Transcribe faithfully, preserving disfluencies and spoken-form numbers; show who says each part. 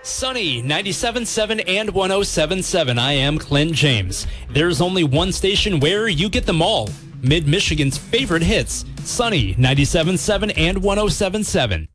Speaker 1: Sunny ninety-seven point seven and one oh seven point seven. I am Clint James. There's only one station where you get them all. Mid-Michigan's favorite hits. Sunny ninety-seven point seven and one oh seven point seven.